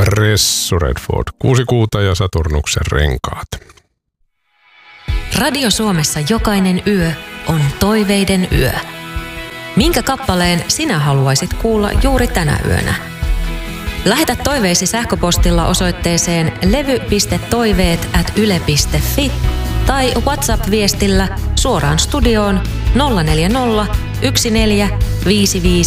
Ressu Redford, 6 kuuta ja Saturnuksen renkaat. Radio Suomessa jokainen yö on toiveiden yö. Minkä kappaleen sinä haluaisit kuulla juuri tänä yönä? Lähetä toiveisi sähköpostilla osoitteeseen levy.toiveet@yle.fi tai WhatsApp-viestillä suoraan studioon 040 14 55